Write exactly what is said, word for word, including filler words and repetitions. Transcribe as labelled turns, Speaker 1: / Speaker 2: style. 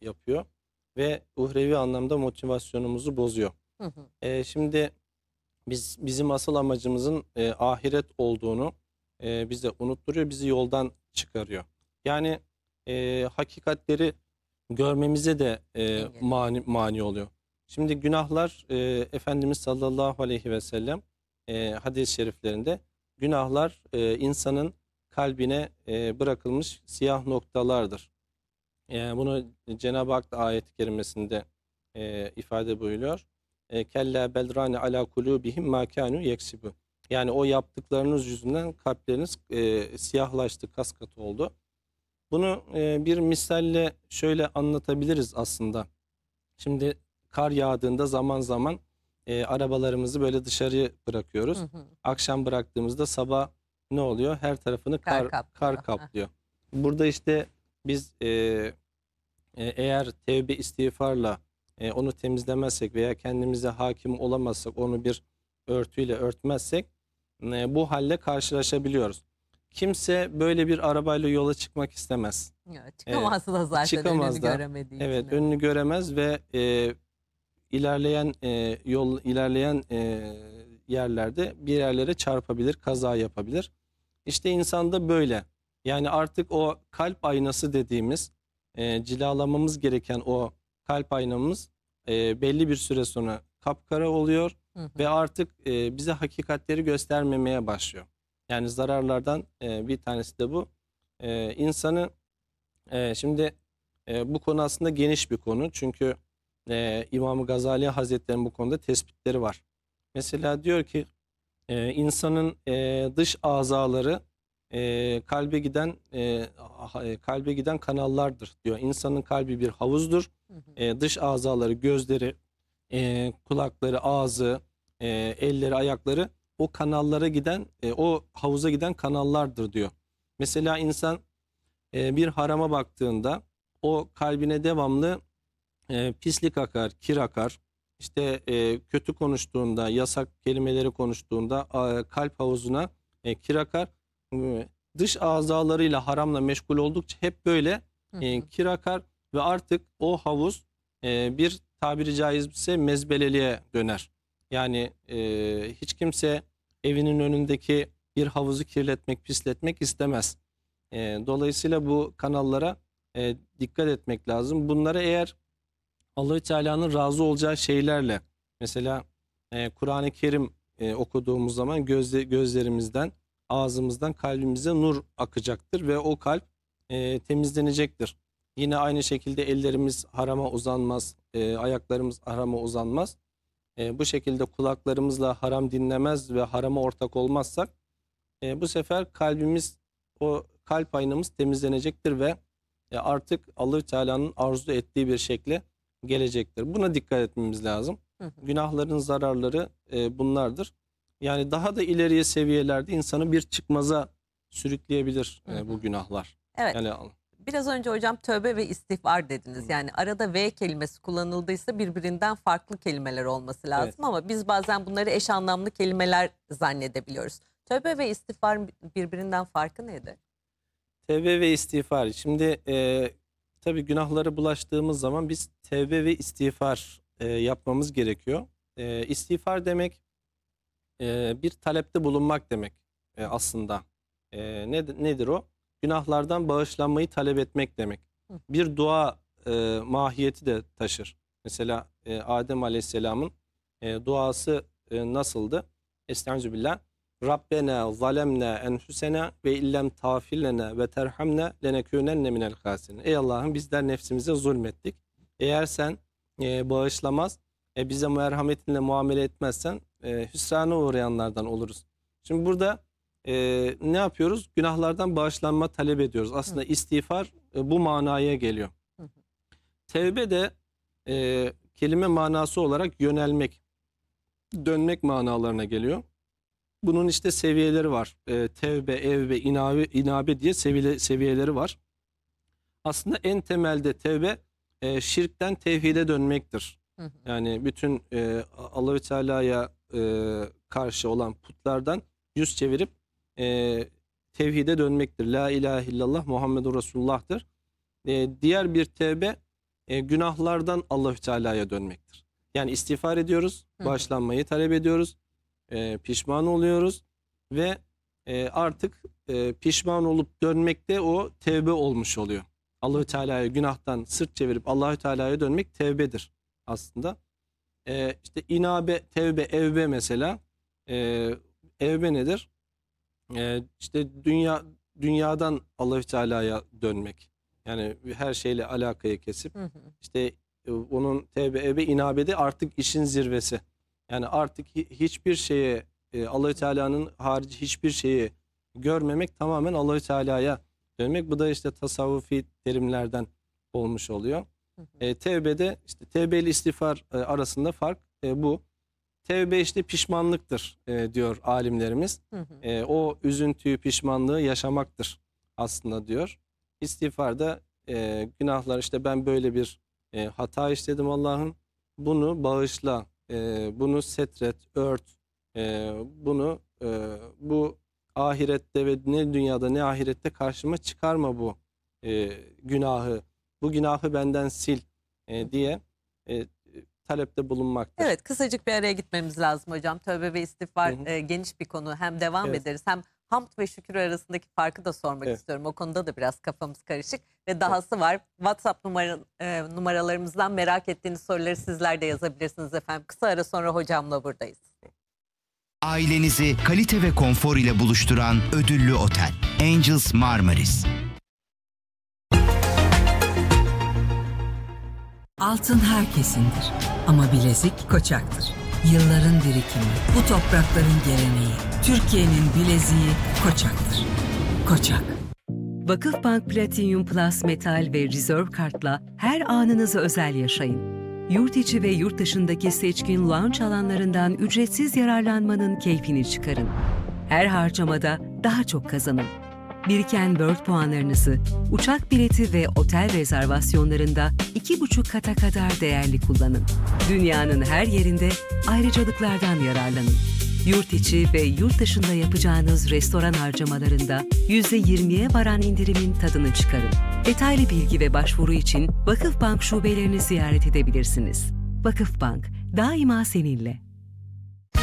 Speaker 1: yapıyor ve uhrevi anlamda motivasyonumuzu bozuyor.
Speaker 2: Hı hı.
Speaker 1: E, şimdi biz bizim asıl amacımızın e, ahiret olduğunu e, bize unutturuyor, bizi yoldan çıkarıyor. Yani e, hakikatleri görmemize de e,
Speaker 2: Engel oluyor.
Speaker 1: mani, mani oluyor. Şimdi günahlar e, Efendimiz sallallahu aleyhi ve sellem e, hadis-i şeriflerinde günahlar e, insanın kalbine e, bırakılmış siyah noktalardır. E, bunu Cenab-ı Hak da ayet-i kerimesinde e, ifade buyuruyor. E, Kella belrani ala kulubihim ma kanu yeksibu. Yani o yaptıklarınız yüzünden kalpleriniz e, siyahlaştı, kaskatı oldu. Bunu e, bir misalle şöyle anlatabiliriz aslında. Şimdi kar yağdığında zaman zaman e, arabalarımızı böyle dışarı
Speaker 2: Hı
Speaker 1: bırakıyoruz.
Speaker 2: hı.
Speaker 1: Akşam bıraktığımızda sabah ne oluyor? Her tarafını
Speaker 2: Kar
Speaker 1: kar kar
Speaker 2: kaplıyor. Heh.
Speaker 1: kaplıyor. Burada işte biz e, e, eğer tevbe istiğfarla e, onu temizlemezsek veya kendimize hakim olamazsak, onu bir örtüyle örtmezsek e, bu halle karşılaşabiliyoruz. Kimse böyle bir arabayla yola çıkmak istemez.
Speaker 2: Evet,
Speaker 1: E,
Speaker 2: çıkamazdı da zaten önünü
Speaker 1: çıkamaz da,
Speaker 2: göremediği için.
Speaker 1: evet,
Speaker 2: Evet.
Speaker 1: önünü göremez ve e, ilerleyen e, yol ilerleyen e, yerlerde bir yerlere çarpabilir, kaza yapabilir. İşte insanda böyle. Yani artık o kalp aynası dediğimiz e, cilalamamız gereken o kalp aynamız e, belli bir süre sonra kapkara oluyor
Speaker 2: Hı hı.
Speaker 1: ve artık e, bize hakikatleri göstermemeye başlıyor. Yani zararlardan e, bir tanesi de bu. E, insanı e, şimdi e, bu konu aslında geniş bir konu. Çünkü e, İmam Gazali Hazretleri'nin bu konuda tespitleri var. Mesela diyor ki e, insanın e, dış azaları e, kalbe giden e, ha- e, kalbe giden kanallardır diyor. İnsanın kalbi bir havuzdur.
Speaker 2: Hı hı.
Speaker 1: E, dış azaları, gözleri, e, kulakları, ağzı, e, elleri, ayakları o kanallara giden, e, o havuza giden kanallardır diyor. Mesela insan e, bir harama baktığında o kalbine devamlı e, pislik akar, kir akar. İşte e, kötü konuştuğunda, yasak kelimeleri konuştuğunda a, kalp havuzuna e, kir akar. E, Dış azalarıyla haramla meşgul oldukça hep böyle
Speaker 2: Hı
Speaker 1: e,
Speaker 2: hı.
Speaker 1: kir akar ve artık o havuz e, bir tabiri caizse mezbeleliğe döner. Yani e, hiç kimse evinin önündeki bir havuzu kirletmek, pisletmek istemez. E, dolayısıyla bu kanallara e, dikkat etmek lazım. Bunlara eğer Allahü Teala'nın razı olacağı şeylerle, mesela e, Kur'an-ı Kerim e, okuduğumuz zaman gözle, gözlerimizden, ağzımızdan kalbimize nur akacaktır ve o kalp e, temizlenecektir. Yine aynı şekilde ellerimiz harama uzanmaz, e, ayaklarımız harama uzanmaz. E, bu şekilde kulaklarımızla haram dinlemez ve harama ortak olmazsak e, bu sefer kalbimiz, o kalp aynamız temizlenecektir ve e, artık Allahü Teala'nın arzu ettiği bir şekle gelecektir. Buna dikkat etmemiz lazım.
Speaker 2: Hı hı.
Speaker 1: Günahların zararları e, bunlardır. Yani daha da ileriye seviyelerde insanı bir çıkmaza sürükleyebilir
Speaker 2: Hı
Speaker 1: e, bu
Speaker 2: hı.
Speaker 1: günahlar.
Speaker 2: Evet.
Speaker 1: Yani
Speaker 2: Biraz önce hocam tövbe ve istiğfar dediniz.
Speaker 1: hı,
Speaker 2: Yani arada V kelimesi kullanıldıysa birbirinden farklı kelimeler olması
Speaker 1: evet.
Speaker 2: lazım ama biz bazen bunları eş anlamlı kelimeler zannedebiliyoruz. Tövbe ve istiğfar birbirinden farkı nedir?
Speaker 1: Tevbe ve istiğfar. Şimdi e, tabii günahlara bulaştığımız zaman biz tevbe ve istiğfar e, yapmamız gerekiyor. E, istiğfar demek e, bir talepte bulunmak demek e, aslında. E, ne, nedir o? Günahlardan bağışlanmayı talep etmek demek.
Speaker 2: Hı
Speaker 1: Bir dua e, mahiyeti de taşır. Mesela e, Adem Aleyhisselam'ın e, duası e, nasıldı? Estağfirullah. Rabbena zalemna enfusena ve illem tağfir lena ve terhamna lenekûnenne minel hâsinin. Ey Allah'ım, bizler nefsimize zulmettik. Eğer sen e, bağışlamaz, e, bize merhametinle muamele etmezsen e, hüsrana uğrayanlardan oluruz. Şimdi burada e, ne yapıyoruz? Günahlardan bağışlanma talep ediyoruz.
Speaker 2: hı.
Speaker 1: Aslında istiğfar e, bu manaya geliyor.
Speaker 2: Hı hı.
Speaker 1: Tevbe de e, kelime manası olarak yönelmek, dönmek manalarına geliyor. Bunun işte seviyeleri var. E, tevbe, evbe, inabe, inabe diye seviye, seviyeleri var. Aslında en temelde tevbe e, şirkten tevhide dönmektir.
Speaker 2: Hı hı.
Speaker 1: Yani bütün e, Allahü Teala'ya e, karşı olan putlardan yüz çevirip e, tevhide dönmektir. La ilahe illallah Muhammedur Resulullah'tır. E, diğer bir tevbe e, günahlardan Allahü Teala'ya dönmektir. Yani istiğfar ediyoruz,
Speaker 2: Hı hı.
Speaker 1: bağışlanmayı talep ediyoruz, e, pişman oluyoruz ve e, artık e, pişman olup dönmekte o tevbe olmuş oluyor. Allahü Teala'ya günahtan sırt çevirip Allahü Teala'ya dönmek tevbedir aslında. E, işte inabe, tevbe, evbe mesela. E, evbe nedir? E, işte dünya dünyadan Allahü Teala'ya dönmek. Yani her şeyle alakayı kesip
Speaker 2: Hı hı.
Speaker 1: işte e, onun tevbe, evbe, inabede artık işin zirvesi. Yani artık hi- hiçbir şeye e, Allahü Teala'nın harici hiçbir şeyi görmemek, tamamen Allahü Teala'ya dönmek. Bu da işte tasavvufi terimlerden olmuş oluyor.
Speaker 2: Hı hı.
Speaker 1: E, tevbede işte tevbe ile istiğfar e, arasında fark e, bu. Tevbe işte pişmanlıktır e, diyor alimlerimiz.
Speaker 2: Hı hı.
Speaker 1: E, o üzüntüyü, pişmanlığı yaşamaktır aslında diyor. İstiğfar da e, günahlar, işte ben böyle bir e, hata işledim Allah'ım. Bunu bağışla, e, bunu setret, ört, e, bunu e, bu ahirette ve ne dünyada ne ahirette karşıma çıkarma bu e, günahı. Bu günahı benden sil e, diye e, talepte bulunmaktır.
Speaker 2: Evet, kısacık bir araya gitmemiz lazım hocam. Tövbe ve istiğfar
Speaker 1: Hı hı.
Speaker 2: e, geniş bir konu. Hem devam
Speaker 1: Evet.
Speaker 2: ederiz hem hamd ve şükür arasındaki farkı da sormak
Speaker 1: Evet.
Speaker 2: istiyorum. O konuda da biraz kafamız karışık. Ve dahası var. WhatsApp numara, e, numaralarımızdan merak ettiğiniz soruları sizler de yazabilirsiniz efendim. Kısa ara sonra hocamla buradayız.
Speaker 3: Ailenizi kalite ve konfor ile buluşturan ödüllü otel Angels Marmaris.
Speaker 4: Altın herkesindir ama bilezik Koçak'tır. Yılların birikimi, bu toprakların geleneği, Türkiye'nin bileziği Koçak'tır. Koçak.
Speaker 5: Vakıfbank Platinum Plus Metal ve Reserve Kart'la her anınızı özel yaşayın. Yurt içi ve yurt dışındaki seçkin lounge alanlarından ücretsiz yararlanmanın keyfini çıkarın. Her harcamada daha çok kazanın. Biriken World puanlarınızı uçak bileti ve otel rezervasyonlarında iki buçuk kata kadar değerli kullanın. Dünyanın her yerinde ayrıcalıklardan yararlanın. Yurt içi ve yurt dışında yapacağınız restoran harcamalarında yüzde yirmiye varan indirimin tadını çıkarın. Detaylı bilgi ve başvuru için Vakıfbank şubelerini ziyaret edebilirsiniz. Vakıfbank, daima seninle.